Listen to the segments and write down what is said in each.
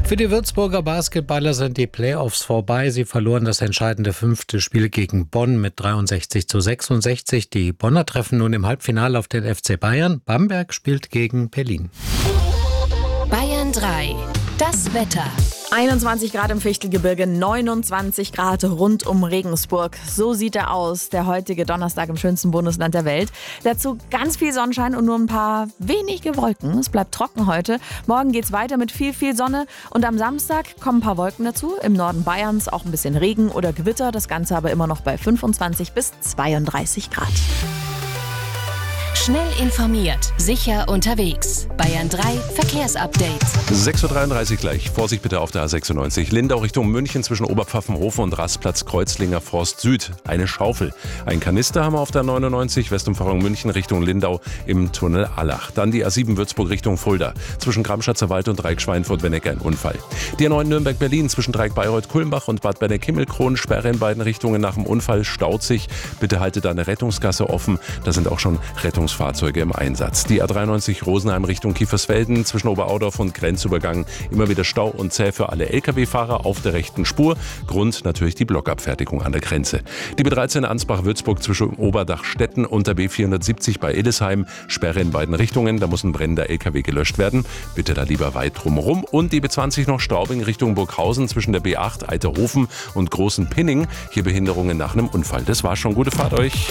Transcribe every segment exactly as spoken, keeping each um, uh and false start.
Für die Würzburger Basketballer sind die Playoffs vorbei. Sie verloren das entscheidende fünfte Spiel gegen Bonn mit dreiundsechzig zu sechsundsechzig. Die Bonner treffen nun im Halbfinale auf den F C Bayern. Bamberg spielt gegen Berlin. Bayern drei. Das Wetter. einundzwanzig Grad im Fichtelgebirge, neunundzwanzig Grad rund um Regensburg. So sieht er aus, der heutige Donnerstag im schönsten Bundesland der Welt. Dazu ganz viel Sonnenschein und nur ein paar wenige Wolken. Es bleibt trocken heute. Morgen geht's weiter mit viel, viel Sonne. Und am Samstag kommen ein paar Wolken dazu. Im Norden Bayerns auch ein bisschen Regen oder Gewitter. Das Ganze aber immer noch bei fünfundzwanzig bis zweiunddreißig Grad. Schnell informiert, sicher unterwegs. Bayern drei Verkehrsupdate. sechs Uhr dreiunddreißig gleich. Vorsicht bitte auf der A sechsundneunzig. Lindau Richtung München zwischen Oberpfaffenhofen und Rastplatz Kreuzlinger Forst Süd. Eine Schaufel. Ein Kanister haben wir auf der neunundneunzig. Westumfahrung München Richtung Lindau im Tunnel Allach. Dann die A sieben Würzburg Richtung Fulda. Zwischen Gramschatzer Wald und Dreieck Schweinfurt-Wenneck ein Unfall. Die A neun Nürnberg-Berlin zwischen Dreieck Bayreuth-Kulmbach und Bad Benneck-Himmelkron. Sperre in beiden Richtungen nach dem Unfall. Staut sich. Bitte haltet da eine Rettungsgasse offen. Da sind auch schon Rettungsfahrzeuge im Einsatz. Die A dreiundneunzig Rosenheim Richtung Kiefersfelden zwischen Oberaudorf und Grenzübergang. Immer wieder Stau und zäh für alle L K W-Fahrer auf der rechten Spur. Grund natürlich die Blockabfertigung an der Grenze. Die B dreizehn Ansbach-Würzburg zwischen Oberdachstetten und der B vierhundertsiebzig bei Illesheim. Sperre in beiden Richtungen. Da muss ein brennender L K W gelöscht werden. Bitte da lieber weit drumherum. Und die B zwanzig noch Straubing Richtung Burghausen zwischen der B acht Eiterhofen und Großen Pinning. Hier Behinderungen nach einem Unfall. Das war schon. Gute Fahrt euch.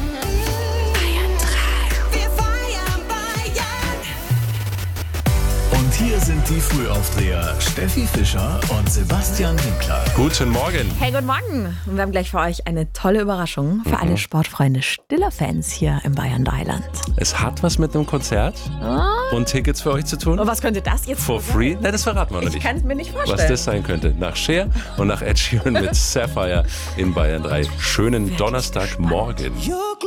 Und hier sind die Frühaufdreher Steffi Fischer und Sebastian Winkler. Guten Morgen. Hey, guten Morgen. Und wir haben gleich für euch eine tolle Überraschung für mhm. alle Sportfreunde stiller Fans hier im Bayern Dreiland. Es hat was mit einem Konzert oh. und Tickets für euch zu tun. Und was könnte das jetzt For sein? free? Nein, das verraten wir noch nicht. Ich kann es mir nicht vorstellen. Was das sein könnte. Nach Cher und nach Ed Sheeran mit Sapphire in Bayern drei. Schönen Donnerstagmorgen.